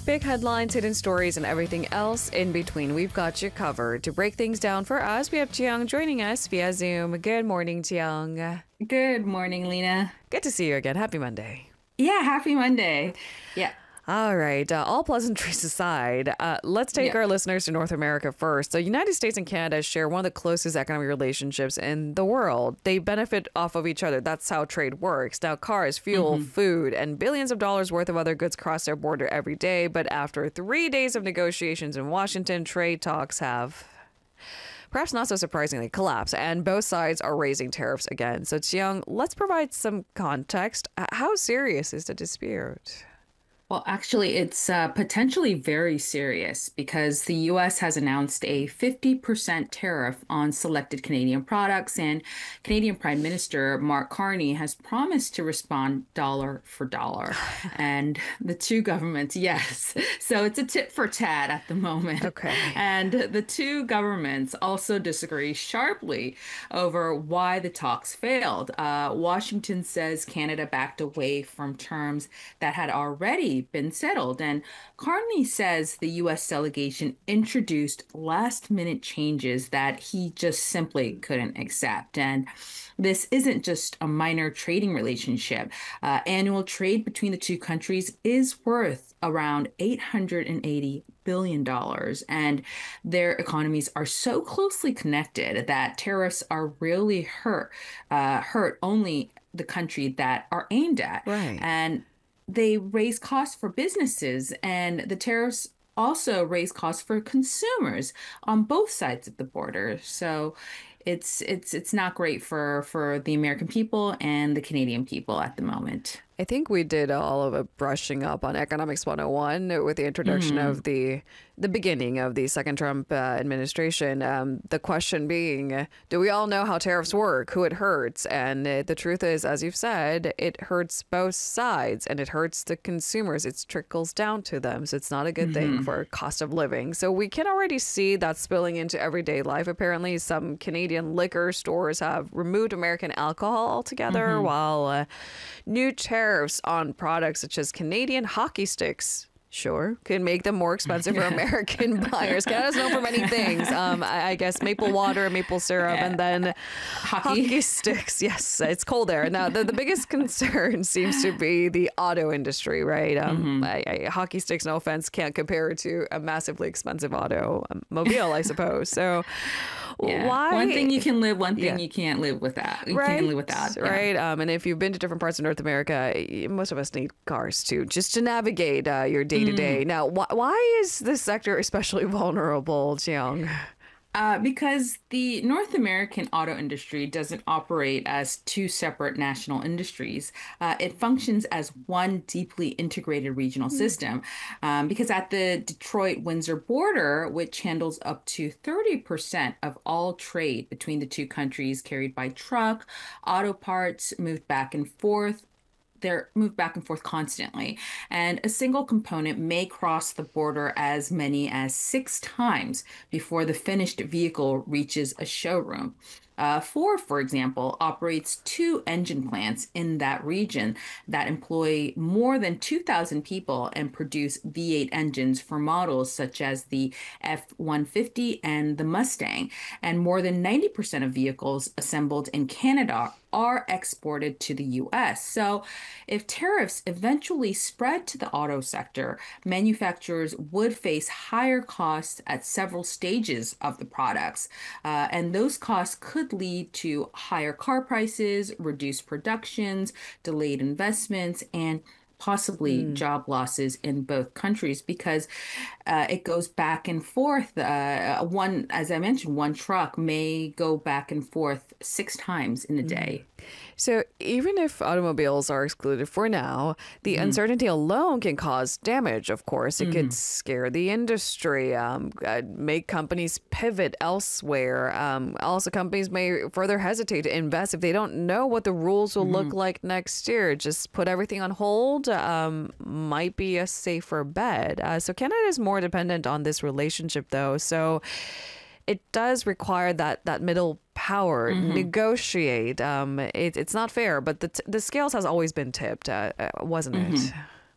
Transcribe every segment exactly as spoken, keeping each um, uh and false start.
Big headlines, hidden stories, and everything else in between. We've got you covered. To break things down for us, we have Jiyoung joining us via Zoom. Good morning, Jiyoung. Good morning, Lena. Good to see you again. Happy Monday. Yeah, happy Monday. Yeah. All right. Uh, all pleasantries aside, uh, let's take Yeah. our listeners to North America first. The United States and Canada share one of the closest economic relationships in the world. They benefit off of each other. That's how trade works. Now, cars, fuel, Mm-hmm. food, and billions of dollars worth of other goods cross their border every day. But after three days of negotiations in Washington, trade talks have, perhaps not so surprisingly, collapsed, and both sides are raising tariffs again. So, Jiyoung, let's provide some context. Uh, How serious is the dispute? Well, actually, it's uh, potentially very serious because the U S has announced a fifty percent tariff on selected Canadian products, and Canadian Prime Minister Mark Carney has promised to respond dollar for dollar. And the two governments, yes. So it's a tit for tat at the moment. Okay. And the two governments also disagree sharply over why the talks failed. Uh, Washington says Canada backed away from terms that had already been settled. And Carney says the U S delegation introduced last minute changes that he just simply couldn't accept. And this isn't just a minor trading relationship. Uh, annual trade between the two countries is worth around eight hundred eighty billion dollars, and their economies are so closely connected that tariffs are really hurt, uh, hurt only the country that are aimed at. Right. And they raise costs for businesses, and the tariffs also raise costs for consumers on both sides of the border. So it's it's it's not great for for the American people and the Canadian people at the moment. I think we did all of a brushing up on Economics one oh one with the introduction Mm-hmm. of the the beginning of the second Trump uh, administration. Um, the question being, uh, do we all know how tariffs work, who it hurts? And uh, the truth is, as you've said, it hurts both sides and it hurts the consumers. It trickles down to them. So it's not a good thing for cost of living. So we can already see that spilling into everyday life. Apparently, some Canadian liquor stores have removed American alcohol altogether, while uh, new tariffs on products such as Canadian hockey sticks, sure, can make them more expensive for American buyers. Canada's known for many things. Um, I, I guess maple water, maple syrup, Yeah. and then Hockey. hockey sticks. Yes, it's cold there. Now, the, the biggest concern seems to be the auto industry, right? Um, I, I, hockey sticks, no offense, can't compare to a massively expensive automobile, I suppose. So Yeah. why? One thing you can live, one thing Yeah. you can't live without. You Right, can't live without. Yeah. right. Um, and if you've been to different parts of North America, y- most of us need cars too, just to navigate uh, your day to day. Now, wh- why is this sector especially vulnerable, Jiyoung? Uh, because the North American auto industry doesn't operate as two separate national industries. Uh, it functions as one deeply integrated regional system. Um, because at the Detroit-Windsor border, which handles up to thirty percent of all trade between the two countries carried by truck, auto parts moved back and forth, they're moved back and forth constantly. And a single component may cross the border as many as six times before the finished vehicle reaches a showroom. Uh, Ford, for example, operates two engine plants in that region that employ more than two thousand people and produce V eight engines for models such as the F one fifty and the Mustang. And more than ninety percent of vehicles assembled in Canada are exported to the U S. So if tariffs eventually spread to the auto sector, manufacturers would face higher costs at several stages of the products. Uh, and those costs could lead to higher car prices, reduced productions, delayed investments, and possibly job losses in both countries because uh, it goes back and forth. Uh, one, as I mentioned, one truck may go back and forth six times in a day. So even if automobiles are excluded for now, the uncertainty alone can cause damage, of course. It could scare the industry, um, uh, make companies pivot elsewhere. Um, also, companies may further hesitate to invest if they don't know what the rules will look like next year. Just put everything on hold um, might be a safer bet. Uh, so Canada is more dependent on this relationship, though. So it does require that that middle power, negotiate. Um, it, it's not fair, but the t- the scales has always been tipped, uh, uh, wasn't it?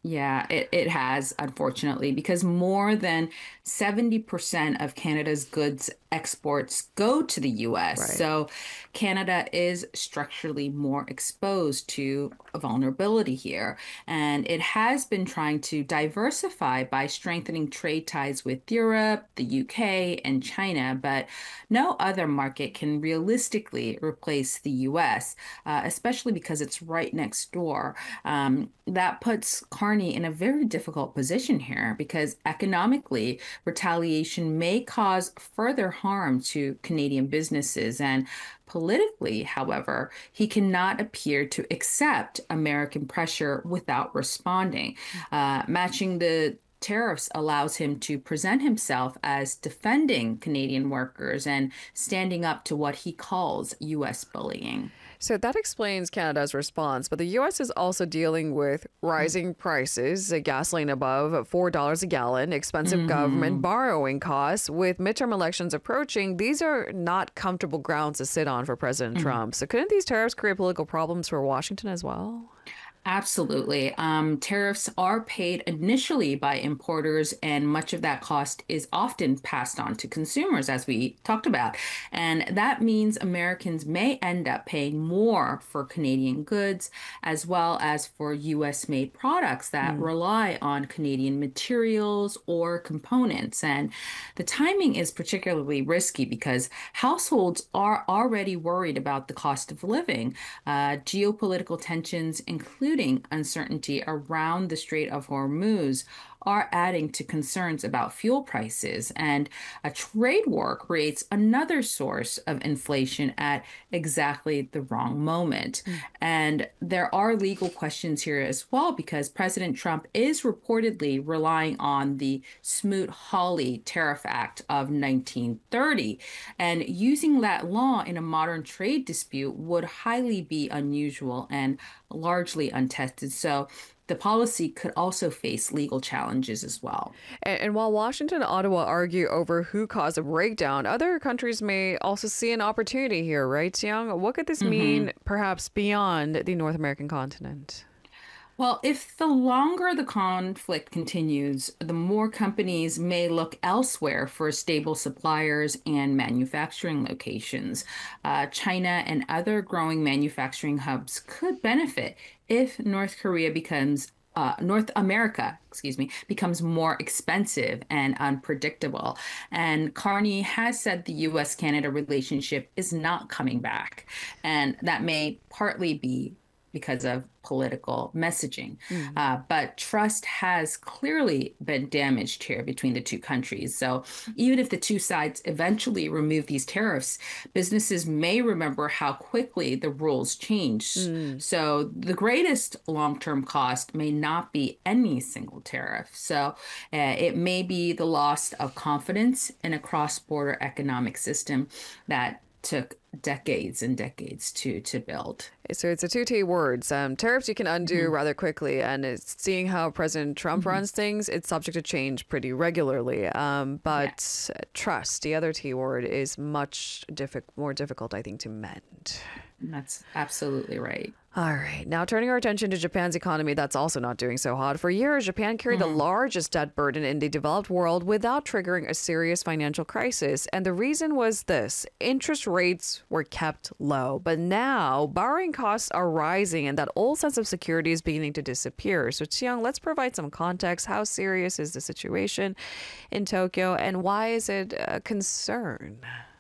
Yeah, it, it has, unfortunately, because more than seventy percent of Canada's goods exports go to the U S. Right. So Canada is structurally more exposed to vulnerability here. And it has been trying to diversify by strengthening trade ties with Europe, the U K, and China. But no other market can realistically replace the U S, uh, especially because it's right next door. Um, that puts Carney in a very difficult position here because economically, retaliation may cause further harm to Canadian businesses. And politically, however, he cannot appear to accept American pressure without responding. Uh, matching the tariffs allows him to present himself as defending Canadian workers and standing up to what he calls U S bullying. So that explains Canada's response, but the U S is also dealing with rising prices, uh, gasoline above four dollars a gallon, expensive government Mhm. borrowing costs. With midterm elections approaching, these are not comfortable grounds to sit on for President Trump. So couldn't these tariffs create political problems for Washington as well? Absolutely. Um, tariffs are paid initially by importers, and much of that cost is often passed on to consumers, as we talked about. And that means Americans may end up paying more for Canadian goods, as well as for U S made products that Mm. rely on Canadian materials or components. And the timing is particularly risky because households are already worried about the cost of living. Uh, geopolitical tensions, including uncertainty around the Strait of Hormuz, are adding to concerns about fuel prices. And a trade war creates another source of inflation at exactly the wrong moment. Mm. And there are legal questions here as well, because President Trump is reportedly relying on the Smoot-Hawley Tariff Act of nineteen thirty. And using that law in a modern trade dispute would highly be unusual and largely untested. So the policy could also face legal challenges as well. And, and while Washington and Ottawa argue over who caused the breakdown, other countries may also see an opportunity here, right, Xiang? What could this Mhm. mean perhaps beyond the North American continent? Well, if the longer the conflict continues, the more companies may look elsewhere for stable suppliers and manufacturing locations. Uh, China and other growing manufacturing hubs could benefit if North Korea becomes uh, North America, excuse me, becomes more expensive and unpredictable. And Carney has said the U S Canada relationship is not coming back. And that may partly be because of political messaging. Mm. Uh, but trust has clearly been damaged here between the two countries. So even if the two sides eventually remove these tariffs, businesses may remember how quickly the rules changed. Mm. So the greatest long-term cost may not be any single tariff. So uh, it may be the loss of confidence in a cross-border economic system that took decades and decades to to build. So it's a two T words. Um, tariffs you can undo Mhm. rather quickly, and it's seeing how President Trump Mhm. runs things, it's subject to change pretty regularly. Um, Yes, but trust, the other T word, is much diffi- more difficult, I think, to mend. that's absolutely right. All right, now turning our attention to Japan's economy, that's also not doing so hot. For years, Japan carried the Mhm. largest debt burden in the developed world without triggering a serious financial crisis. And the reason was this: interest rates were kept low. But now, borrowing costs are rising, and that old sense of security is beginning to disappear. So, Chiang, let's provide some context. How serious is the situation in Tokyo, and why is it a concern?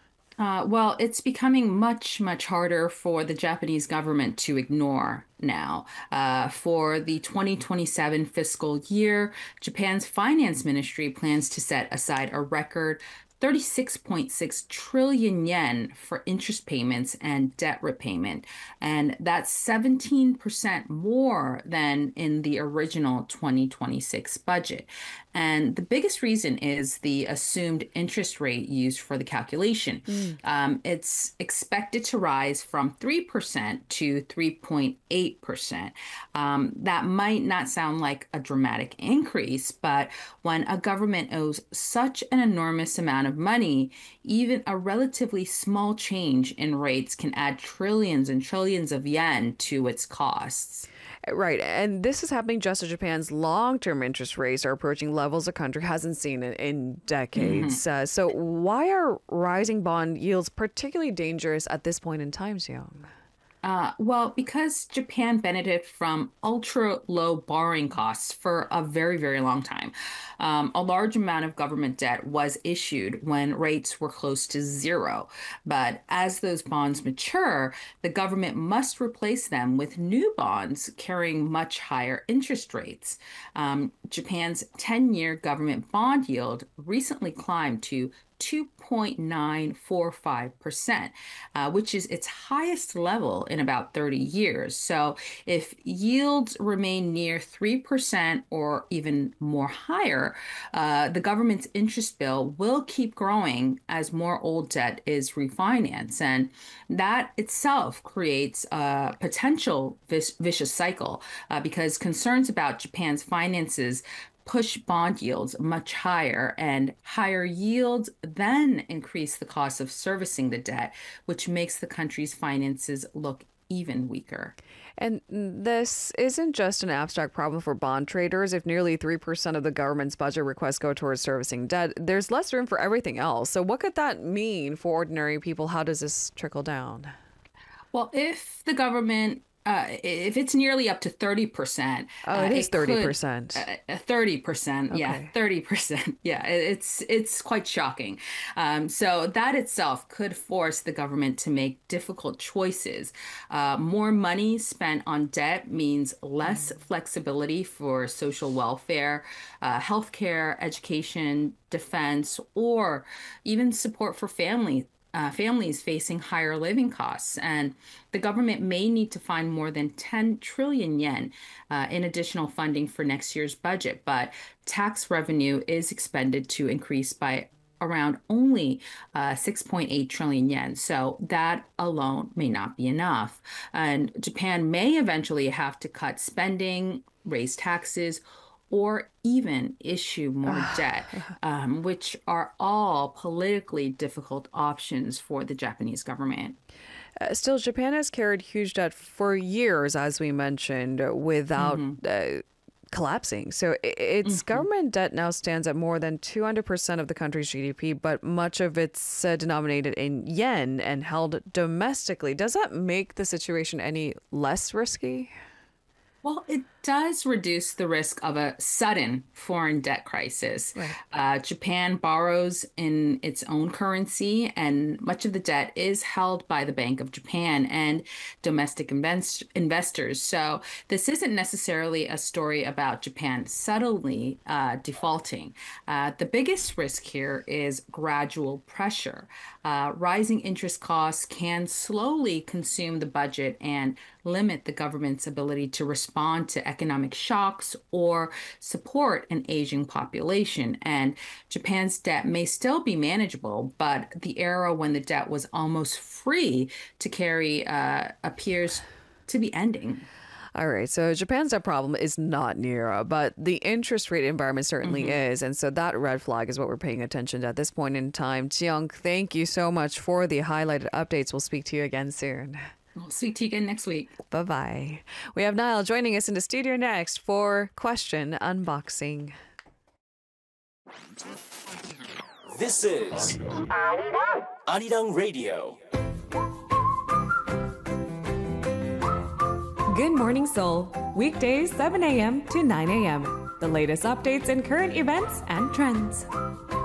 Uh, well, it's becoming much, much harder for the Japanese government to ignore now. Uh, for the twenty twenty-seven fiscal year, Japan's finance ministry plans to set aside a record thirty-six point six trillion yen for interest payments and debt repayment. And that's seventeen percent more than in the original twenty twenty-six budget. And the biggest reason is the assumed interest rate used for the calculation. Mm. Um, it's expected to rise from three percent to three point eight percent. Um, that might not sound like a dramatic increase, but when a government owes such an enormous amount of money, even a relatively small change in rates can add trillions and trillions of yen to its costs. Right. And this is happening just as Japan's long-term interest rates are approaching levels the country hasn't seen in, in decades. Mm-hmm. Uh, so why are rising bond yields particularly dangerous at this point in time, Seong? Uh, well, because Japan benefited from ultra low borrowing costs for a very, very long time. Um, a large amount of government debt was issued when rates were close to zero. But as those bonds mature, the government must replace them with new bonds carrying much higher interest rates. Um, Japan's ten-year government bond yield recently climbed to two point nine four five percent, uh, which is its highest level in about thirty years. So if yields remain near three percent or even more higher, uh, the government's interest bill will keep growing as more old debt is refinanced. And that itself creates a potential vicious cycle uh, because concerns about Japan's finances push bond yields much higher, and higher yields then increase the cost of servicing the debt, which makes the country's finances look even weaker. And this isn't just an abstract problem for bond traders. If nearly three percent of the government's budget requests go towards servicing debt, there's less room for everything else. So what could that mean for ordinary people? How does this trickle down? Well, if the government Uh, if it's nearly up to thirty percent. Oh, it uh, is it thirty percent. Could, uh, thirty percent. Okay. Yeah, thirty percent. Yeah, it's it's quite shocking. Um, so that itself could force the government to make difficult choices. Uh, more money spent on debt means less mm. flexibility for social welfare, uh, healthcare, education, defense, or even support for family. Uh, families facing higher living costs. And the government may need to find more than ten trillion yen uh, in additional funding for next year's budget. But tax revenue is expected to increase by around only uh, six point eight trillion yen. So that alone may not be enough. And Japan may eventually have to cut spending, raise taxes, or even issue more debt, um, which are all politically difficult options for the Japanese government. Uh, still, Japan has carried huge debt for years, as we mentioned, without mm-hmm. uh, collapsing. So its mm-hmm. government debt now stands at more than two hundred percent of the country's G D P, but much of it's uh, denominated in yen and held domestically. Does that make the situation any less risky? Well, it does reduce the risk of a sudden foreign debt crisis. Right. Uh, Japan borrows in its own currency, and much of the debt is held by the Bank of Japan and domestic invest- investors. So this isn't necessarily a story about Japan suddenly uh, defaulting. Uh, the biggest risk here is gradual pressure. Uh, rising interest costs can slowly consume the budget and limit the government's ability to respond to economic shocks or support an aging population. And Japan's debt may still be manageable, but the era when the debt was almost free to carry uh, appears to be ending. All right. So Japan's debt problem is not near, but the interest rate environment certainly mm-hmm. is. And so that red flag is what we're paying attention to at this point in time. Jiyoung, thank you so much for the highlighted updates. We'll speak to you again soon. We'll speak to you again next week. Bye-bye. We have Niall joining us in the studio next for Question Unboxing. This is Arirang Radio. Good Morning Seoul, weekdays seven a.m. to nine a.m. The latest updates and current events and trends.